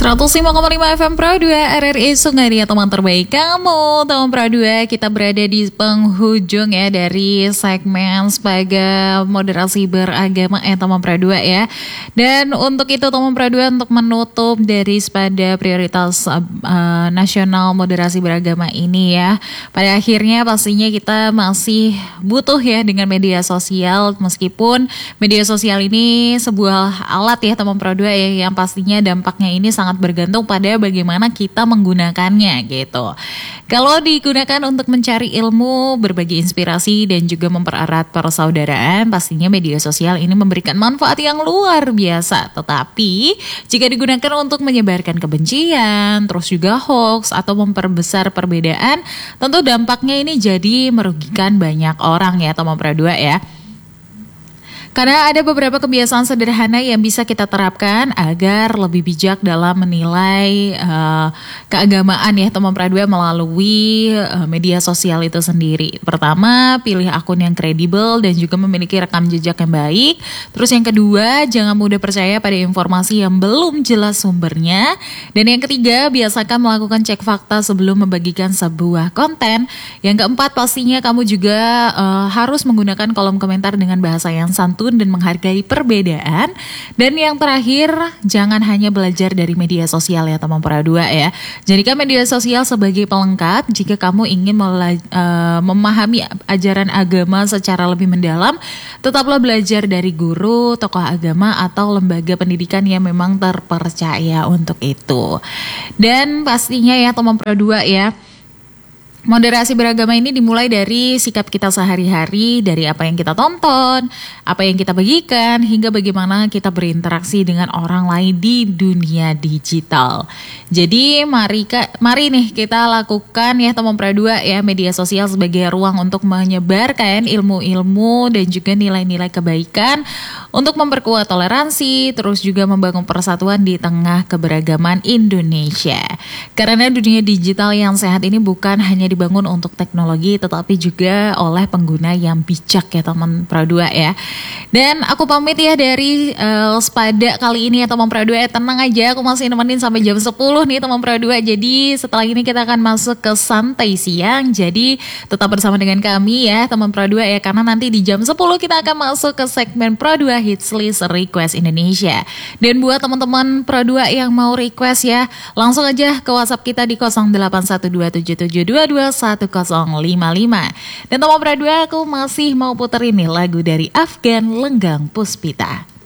105,5 FM Pro 2 RRI Sungai, teman terbaik kamu. Teman Pro 2, kita berada di penghujung ya dari segmen sebagai moderasi beragama teman Pro 2 ya. Dan untuk itu teman Pro 2, untuk menutup dari pada prioritas nasional moderasi beragama ini ya, pada akhirnya pastinya kita masih butuh ya dengan media sosial, meskipun media sosial ini sebuah alat ya teman Pro 2 ya, yang pastinya dampaknya ini sangat bergantung pada bagaimana kita menggunakannya gitu. Kalau digunakan untuk mencari ilmu, berbagi inspirasi dan juga mempererat persaudaraan, pastinya media sosial ini memberikan manfaat yang luar biasa. Tetapi jika digunakan untuk menyebarkan kebencian, terus juga hoax atau memperbesar perbedaan, tentu dampaknya ini jadi merugikan banyak orang ya teman Pro 2 ya. Karena ada beberapa kebiasaan sederhana yang bisa kita terapkan agar lebih bijak dalam menilai keagamaan ya teman Pro 2 melalui media sosial itu sendiri. Pertama, pilih akun yang kredibel dan juga memiliki rekam jejak yang baik. Terus yang kedua, jangan mudah percaya pada informasi yang belum jelas sumbernya. Dan yang ketiga, biasakan melakukan cek fakta sebelum membagikan sebuah konten. Yang keempat, pastinya kamu juga harus menggunakan kolom komentar dengan bahasa yang santun dan menghargai perbedaan. Dan yang terakhir, jangan hanya belajar dari media sosial ya teman Pro 2 ya. Jadikan media sosial sebagai pelengkap jika kamu ingin memahami ajaran agama secara lebih mendalam. Tetaplah belajar dari guru, tokoh agama atau lembaga pendidikan yang memang terpercaya untuk itu. Dan pastinya ya teman Pro 2 ya, moderasi beragama ini dimulai dari sikap kita sehari-hari, dari apa yang kita tonton, apa yang kita bagikan, hingga bagaimana kita berinteraksi dengan orang lain di dunia digital. Jadi mari nih kita lakukan ya teman Pro 2 ya, media sosial sebagai ruang untuk menyebarkan ilmu-ilmu dan juga nilai-nilai kebaikan, untuk memperkuat toleransi, terus juga membangun persatuan di tengah keberagaman Indonesia. Karena dunia digital yang sehat ini bukan hanya dibangun untuk teknologi, tetapi juga oleh pengguna yang bijak ya teman Pro 2 ya. Dan aku pamit ya dari Spada kali ini ya teman Pro 2. Tenang aja, aku masih nemenin sampai jam 10 nih teman Pro 2. Jadi setelah ini kita akan masuk ke santai siang. Jadi tetap bersama dengan kami ya teman Pro 2 ya, karena nanti di jam 10 kita akan masuk ke segmen Pro 2 Hits List Request Indonesia. Dan buat teman-teman Pro 2 yang mau request ya, langsung aja ke WhatsApp kita di 081277221055. Dan teman Pro 2, aku masih mau puterin nih lagu dari Afgan, Lenggang Puspita.